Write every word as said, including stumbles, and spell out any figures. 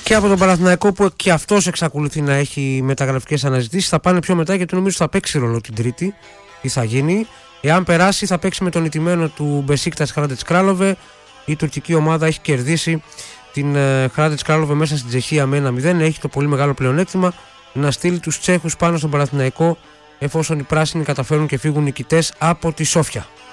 Και από τον Παναθηναϊκό που και αυτός εξακολουθεί να έχει μεταγραφικές αναζητήσεις, θα πάνε πιο μετά γιατί νομίζω θα παίξει ρόλο την Τρίτη. Τι θα γίνει. Εάν περάσει, θα παίξει με τον ηττημένο του Μπεσίκτας Hrádec Králové. Η τουρκική ομάδα έχει κερδίσει την Hrádec Králové μέσα στην Τσεχία με ένα μηδέν. Έχει το πολύ μεγάλο πλεονέκτημα να στείλει τους Τσέχους πάνω στον Παναθηναϊκό, εφόσον οι πράσινοι καταφέρουν και φύγουν νικητές από τη Σόφια.